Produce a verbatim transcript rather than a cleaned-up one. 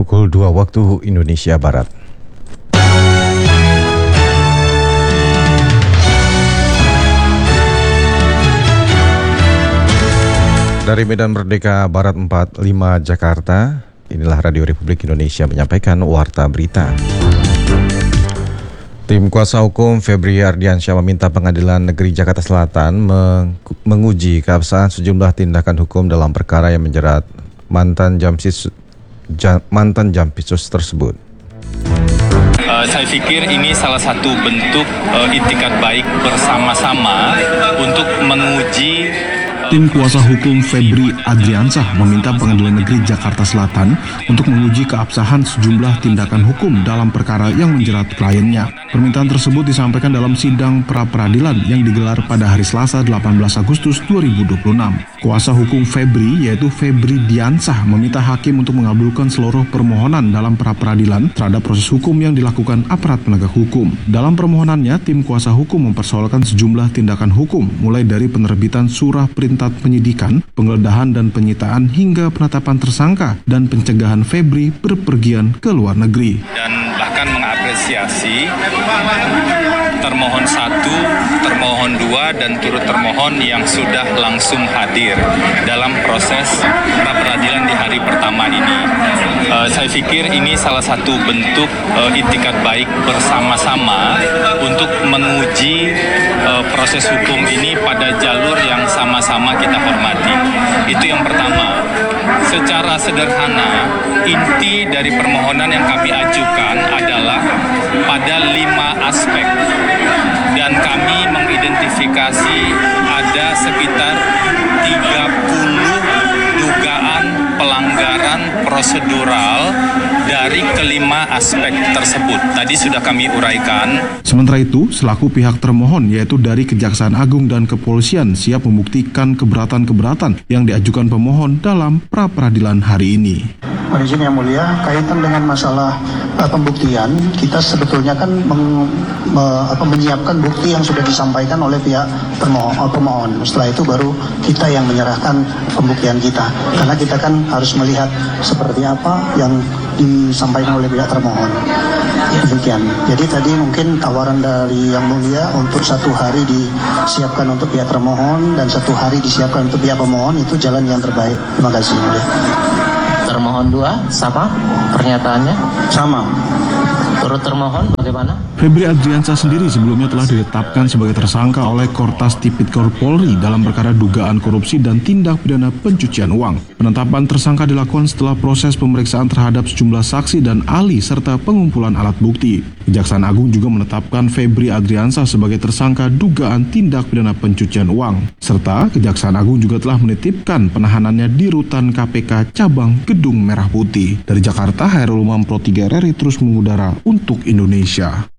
pukul dua waktu Indonesia Barat. Dari Medan Merdeka Barat empat puluh lima Jakarta, inilah Radio Republik Indonesia menyampaikan Warta Berita. Tim kuasa hukum Febri Ardiansyah meminta Pengadilan Negeri Jakarta Selatan meng- menguji keabsahan sejumlah tindakan hukum dalam perkara yang menjerat mantan Jampitsus, jam, mantan Jampitsus tersebut. Uh, saya pikir ini salah satu bentuk uh, itikat baik bersama-sama untuk menguji. Tim kuasa hukum Febri Ardiansyah meminta Pengadilan Negeri Jakarta Selatan untuk menguji keabsahan sejumlah tindakan hukum dalam perkara yang menjerat kliennya. Permintaan tersebut disampaikan dalam sidang pra-peradilan yang digelar pada hari Selasa delapan belas Agustus dua ribu dua puluh enam. Kuasa hukum Febri, yaitu Febri Diansyah, meminta hakim untuk mengabulkan seluruh permohonan dalam pra-peradilan terhadap proses hukum yang dilakukan aparat penegak hukum. Dalam permohonannya, tim kuasa hukum mempersoalkan sejumlah tindakan hukum, mulai dari penerbitan surah perintah penyidikan, penggeledahan dan penyitaan hingga penetapan tersangka dan pencegahan Febri berpergian ke luar negeri. Dan bahkan mengapresiasi termohon satu, termohon dua, dan turut termohon yang sudah langsung hadir dalam proses pra-peradilan di hari pertama ini. Uh, saya pikir ini salah satu bentuk uh, itikat baik bersama-sama untuk menguji uh, proses hukum ini pada jalur yang sama-sama kita hormati. Itu yang pertama. Secara sederhana, inti dari permohonan yang kami ajukan adalah pada lima aspek. Dan kami mengidentifikasi ada sekitar tiga puluh dugaan pelanggaran prosedural dari kelima aspek tersebut. Tadi sudah kami uraikan. Sementara itu, selaku pihak termohon yaitu dari Kejaksaan Agung dan Kepolisian siap membuktikan keberatan-keberatan yang diajukan pemohon dalam pra-peradilan hari ini. Mohon izin yang mulia, kaitan dengan masalah uh, pembuktian, kita sebetulnya kan meng, me, apa, menyiapkan bukti yang sudah disampaikan oleh pihak termohon, uh, pemohon. Setelah itu baru kita yang menyerahkan pembuktian kita. Karena kita kan harus melihat seperti apa yang disampaikan oleh pihak termohon. Demikian. Jadi tadi mungkin tawaran dari yang mulia untuk satu hari disiapkan untuk pihak termohon dan satu hari disiapkan untuk pihak pemohon, itu jalan yang terbaik. Terima kasih. Mulia. Termohon dua, sama pernyataannya? Sama. Turut termohon bagaimana? Febri Ardiansyah sendiri sebelumnya telah ditetapkan sebagai tersangka oleh Kortas Tipikor Polri dalam perkara dugaan korupsi dan tindak pidana pencucian uang. Penetapan tersangka dilakukan setelah proses pemeriksaan terhadap sejumlah saksi dan ahli serta pengumpulan alat bukti. Kejaksaan Agung juga menetapkan Febri Ardiansyah sebagai tersangka dugaan tindak pidana pencucian uang. Serta Kejaksaan Agung juga telah menitipkan penahanannya di Rutan K P K Cabang Gedung Merah Putih. Dari Jakarta, Hairul Umam Pro tiga R R I terus mengudara untuk Indonesia.